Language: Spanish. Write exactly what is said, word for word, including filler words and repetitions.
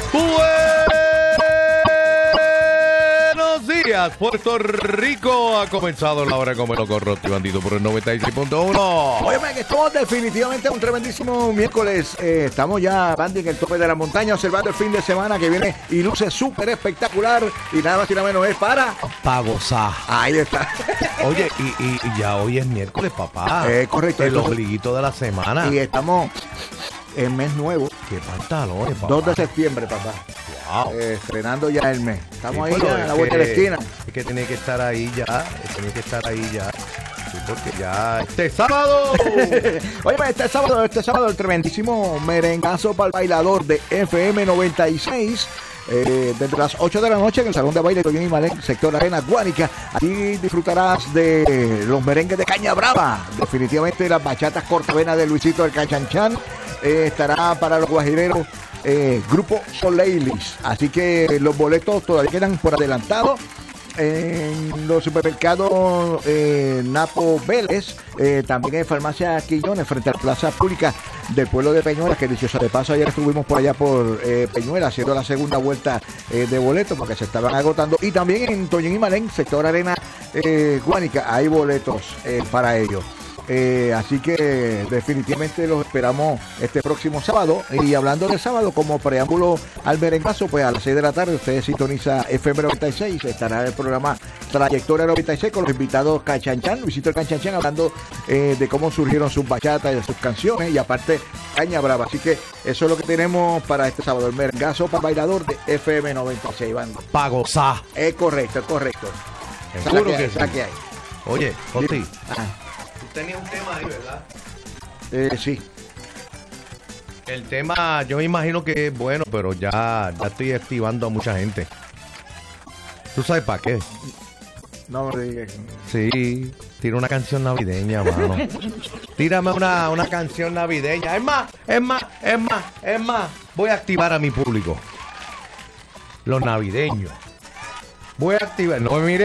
Buenos días, Puerto Rico. Ha comenzado la hora como el loco Rotti Bandido por el noventa y seis punto uno. Óyeme, que estamos definitivamente un tremendísimo miércoles. Eh, estamos ya, Bandy, en el tope de la montaña, observando el fin de semana que viene y luce súper espectacular. Y nada más y nada menos es para... Pa' gozar. Ahí está. Oye, y, y, y ya hoy es miércoles, papá. Eh, correcto. El Entonces, ombliguito de la semana. y estamos en mes nuevo. Qué pantalones, papá. dos de septiembre, papá. Wow. Eh, estrenando ya el mes. Estamos Sí, ahí pero ya a es la vuelta de la que- esquina. Es que tiene que estar ahí ya. Tiene que estar ahí ya. Sí, porque ya. ¡Este sábado! Oye, este sábado, este sábado, el tremendísimo merengazo para el bailador de F M noventa y seis. Eh, desde las ocho de la noche en el Salón de Baile de Toñín y Malén, sector Arena Guánica. Aquí disfrutarás de los merengues de Caña Brava. Definitivamente las bachatas cortavenas de Luisito del Cachanchan. Eh, estará para los guajireros eh, Grupo Soleilis. Así que los boletos todavía quedan por adelantado en los supermercados eh, Napo Vélez, eh, también en Farmacia Quillones, frente a la Plaza Pública del pueblo de Peñuelas, que dicho sea de paso, ayer estuvimos por allá por eh, Peñuelas haciendo la segunda vuelta eh, de boletos porque se estaban agotando, y también en Toñín y Malén, sector Arena eh, Guánica, hay boletos eh, para ellos. Eh, así que definitivamente los esperamos este próximo sábado. Y hablando de sábado, como preámbulo al merengazo, pues a las seis de la tarde usted sintoniza F M noventa y seis, estará el programa Trayectoria noventa y seis con los invitados Cachanchan, Luisito el Cachanchan, hablando eh, de cómo surgieron sus bachatas y de sus canciones, y aparte Caña Brava. Así que eso es lo que tenemos para este sábado, el merengazo para bailador de F M noventa y seis, banda. Pa' gozar. Es correcto, es correcto. Seguro Esa que es la sí. que hay. Oye, Joti, Ah, tú tenías un tema ahí, ¿verdad? eh, sí. El tema, yo me imagino que es bueno, pero ya, ya estoy activando a mucha gente. ¿Tú sabes para qué? No me digas. Sí, tira una canción navideña, mano. Tírame una, una canción navideña. Es más, es más, es más, es más. Voy a activar a mi público. Los navideños. Voy a activar. No me mire